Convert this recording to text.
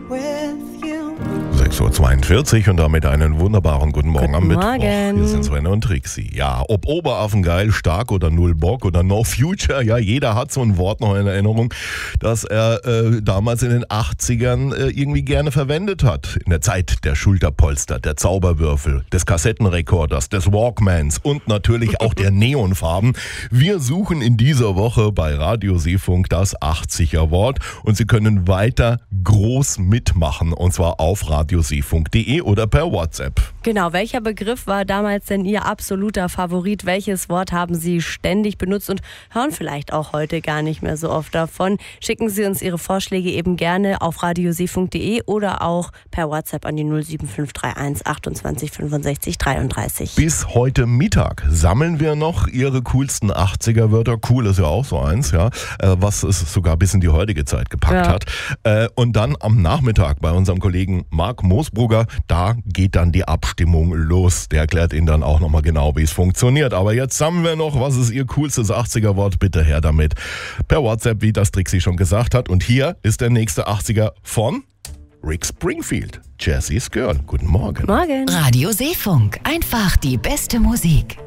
with you. 6.42 Uhr und damit einen wunderbaren guten Morgen am Mittwoch. Morgen. Hier sind Sven und Trixie. Ja, ob Oberaffengeil, stark oder null Bock oder no future, ja, jeder hat so ein Wort noch in Erinnerung, das er damals in den 80ern irgendwie gerne verwendet hat. In der Zeit der Schulterpolster, der Zauberwürfel, des Kassettenrekorders, des Walkmans und natürlich auch der Neonfarben. Wir suchen in dieser Woche bei Radio Seefunk das 80er-Wort und Sie können weiter groß mitmachen und zwar auf radioseefunk.de oder per WhatsApp. Genau, welcher Begriff war damals denn Ihr absoluter Favorit? Welches Wort haben Sie ständig benutzt und hören vielleicht auch heute gar nicht mehr so oft davon? Schicken Sie uns Ihre Vorschläge eben gerne auf radioseefunk.de oder auch per WhatsApp an die 07531 28 65 33. Bis heute Mittag sammeln wir noch Ihre coolsten 80er-Wörter. Cool ist ja auch so eins, ja, was es sogar bis in die heutige Zeit gepackt hat. Und dann am Nachmittag bei unserem Kollegen Marc Moosbrugger, da geht dann die Abstimmung los. Der erklärt Ihnen dann auch nochmal genau, wie es funktioniert. Aber jetzt sammeln wir noch, was ist Ihr coolstes 80er-Wort? Bitte her damit. Per WhatsApp, wie das Trixie schon gesagt hat. Und hier ist der nächste 80er von Rick Springfield. Jessie's Girl. Guten Morgen. Morgen. Radio Seefunk. Einfach die beste Musik.